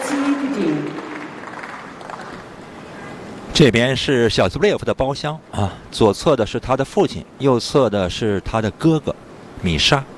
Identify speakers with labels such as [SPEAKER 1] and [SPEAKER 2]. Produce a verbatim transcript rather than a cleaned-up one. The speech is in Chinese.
[SPEAKER 1] 这边是小兹布列夫的包厢啊，左侧的是他的父亲，右侧的是他的哥哥米沙。